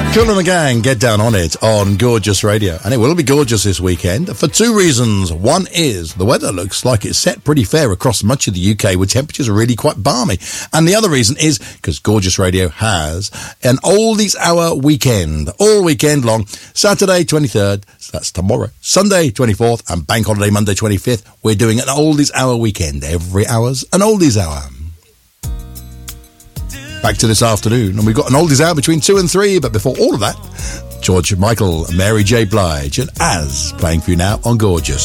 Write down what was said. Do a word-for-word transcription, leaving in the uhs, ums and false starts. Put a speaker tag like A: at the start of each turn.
A: Kool and the Gang, Get Down on It on Gorgeous Radio. And it will be gorgeous this weekend for two reasons. One is the weather looks like it's set pretty fair across much of the U K with temperatures really quite balmy. And the other reason is because Gorgeous Radio has an Oldies Hour weekend, all weekend long. Saturday twenty-third, so that's tomorrow. Sunday twenty-fourth and Bank Holiday Monday twenty-fifth. We're doing an Oldies Hour weekend. Every hour's an Oldies Hour. Back to this afternoon, and we've got an Oldies Hour between two and three, but before all of that, George Michael, Mary J. Blige, and Az playing for you now on Gorgeous.